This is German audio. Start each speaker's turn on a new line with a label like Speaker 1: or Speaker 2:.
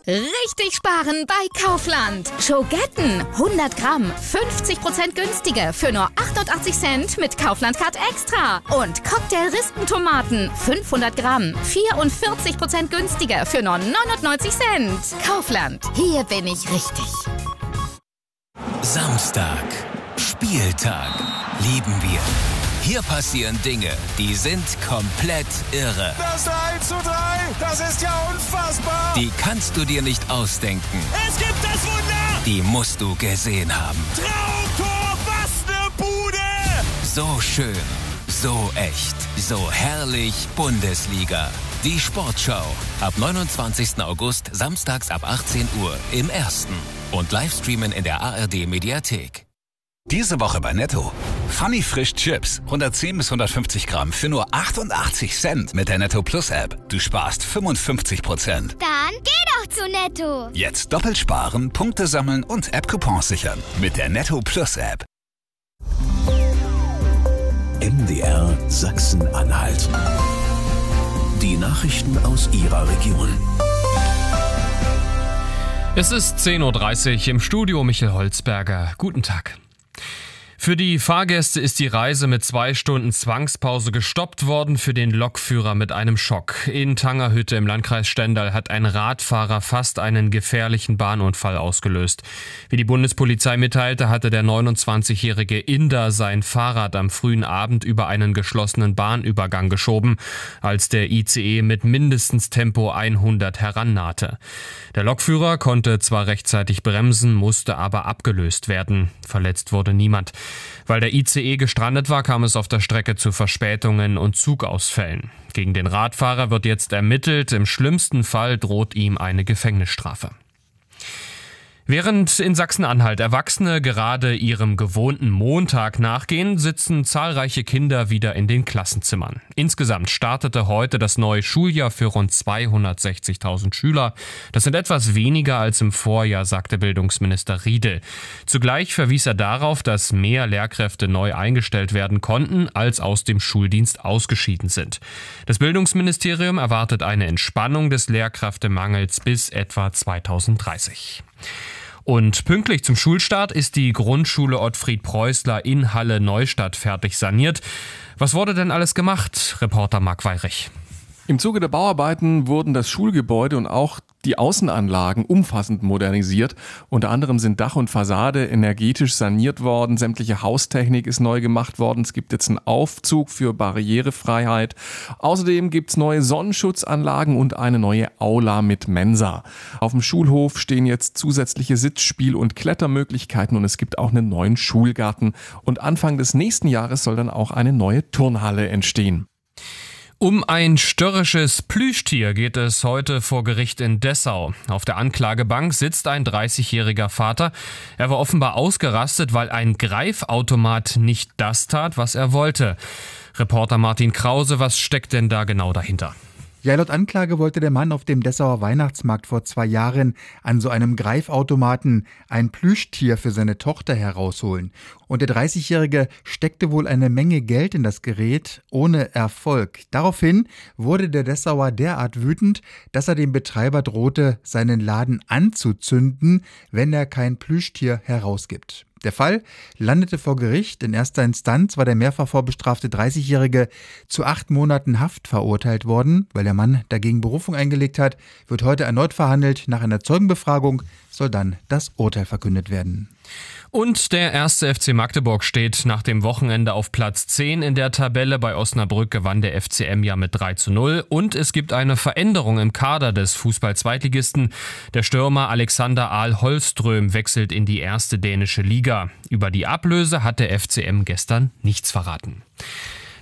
Speaker 1: Richtig sparen bei Kaufland. Schogetten 100 Gramm, 50% günstiger für nur 88 Cent mit Kaufland Card Extra. Und Cocktail-Rispentomaten 500 Gramm, 44% günstiger für nur 99 Cent. Kaufland, hier bin ich richtig.
Speaker 2: Samstag, Spieltag, lieben wir. Hier passieren Dinge, die sind komplett irre.
Speaker 3: Das 1:3, das ist ja unfassbar.
Speaker 2: Die kannst du dir nicht ausdenken.
Speaker 3: Es gibt das Wunder.
Speaker 2: Die musst du gesehen haben.
Speaker 3: Traumtor, was eine Bude.
Speaker 2: So schön, so echt, so herrlich Bundesliga. Die Sportschau. Ab 29. August, samstags ab 18 Uhr im Ersten. Und Livestreamen in der ARD-Mediathek.
Speaker 4: Diese Woche bei Netto. Funny Frisch Chips. 110 bis 150 Gramm für nur 88 Cent mit der Netto Plus App. Du sparst 55%.
Speaker 5: Dann geh doch zu Netto.
Speaker 4: Jetzt doppelt sparen, Punkte sammeln und App-Coupons sichern. Mit der Netto Plus App.
Speaker 6: MDR Sachsen-Anhalt. Die Nachrichten aus Ihrer Region.
Speaker 7: Es ist 10.30 Uhr im Studio, Michael Holzberger. Guten Tag. Für die Fahrgäste ist die Reise mit 2 Stunden Zwangspause gestoppt worden, für den Lokführer mit einem Schock. In Tangerhütte im Landkreis Stendal hat ein Radfahrer fast einen gefährlichen Bahnunfall ausgelöst. Wie die Bundespolizei mitteilte, hatte der 29-jährige Inder sein Fahrrad am frühen Abend über einen geschlossenen Bahnübergang geschoben, als der ICE mit mindestens Tempo 100 herannahte. Der Lokführer konnte zwar rechtzeitig bremsen, musste aber abgelöst werden. Verletzt wurde niemand. Weil der ICE gestrandet war, kam es auf der Strecke zu Verspätungen und Zugausfällen. Gegen den Radfahrer wird jetzt ermittelt. Im schlimmsten Fall droht ihm eine Gefängnisstrafe. Während in Sachsen-Anhalt Erwachsene gerade ihrem gewohnten Montag nachgehen, sitzen zahlreiche Kinder wieder in den Klassenzimmern. Insgesamt startete heute das neue Schuljahr für rund 260.000 Schüler. Das sind etwas weniger als im Vorjahr, sagte Bildungsminister Riedel. Zugleich verwies er darauf, dass mehr Lehrkräfte neu eingestellt werden konnten, als aus dem Schuldienst ausgeschieden sind. Das Bildungsministerium erwartet eine Entspannung des Lehrkräftemangels bis etwa 2030. Und pünktlich zum Schulstart ist die Grundschule Ottfried Preußler in Halle-Neustadt fertig saniert. Was wurde denn alles gemacht? Reporter Marc Weyrich.
Speaker 8: Im Zuge der Bauarbeiten wurden das Schulgebäude und auch die Außenanlagen umfassend modernisiert. Unter anderem sind Dach und Fassade energetisch saniert worden, sämtliche Haustechnik ist neu gemacht worden. Es gibt jetzt einen Aufzug für Barrierefreiheit. Außerdem gibt es neue Sonnenschutzanlagen und eine neue Aula mit Mensa. Auf dem Schulhof stehen jetzt zusätzliche Sitzspiel- und Klettermöglichkeiten und es gibt auch einen neuen Schulgarten. Und Anfang des nächsten Jahres soll dann auch eine neue Turnhalle entstehen.
Speaker 7: Um ein störrisches Plüschtier geht es heute vor Gericht in Dessau. Auf der Anklagebank sitzt ein 30-jähriger Vater. Er war offenbar ausgerastet, weil ein Greifautomat nicht das tat, was er wollte. Reporter Martin Krause, was steckt denn da genau dahinter?
Speaker 9: Ja, laut Anklage wollte der Mann auf dem Dessauer Weihnachtsmarkt vor 2 Jahren an so einem Greifautomaten ein Plüschtier für seine Tochter herausholen. Und der 30-Jährige steckte wohl eine Menge Geld in das Gerät, ohne Erfolg. Daraufhin wurde der Dessauer derart wütend, dass er dem Betreiber drohte, seinen Laden anzuzünden, wenn er kein Plüschtier herausgibt. Der Fall landete vor Gericht. In erster Instanz war der mehrfach vorbestrafte 30-Jährige zu 8 Monaten Haft verurteilt worden. Weil der Mann dagegen Berufung eingelegt hat, wird heute erneut verhandelt. Nach einer Zeugenbefragung soll dann das Urteil verkündet werden.
Speaker 7: Und der 1. FC Magdeburg steht nach dem Wochenende auf Platz 10 in der Tabelle. Bei Osnabrück gewann der FCM ja mit 3:0. Und es gibt eine Veränderung im Kader des Fußball-Zweitligisten. Der Stürmer Alexander Ahl-Holström wechselt in die erste dänische Liga. Über die Ablöse hat der FCM gestern nichts verraten.